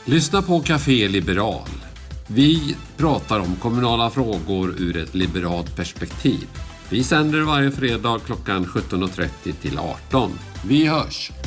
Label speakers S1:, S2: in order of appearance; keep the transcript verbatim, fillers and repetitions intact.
S1: Lyssna på Café Liberal. Vi pratar om kommunala frågor ur ett liberalt perspektiv. Vi sänder varje fredag klockan sjutton och trettio till arton. Vi hörs!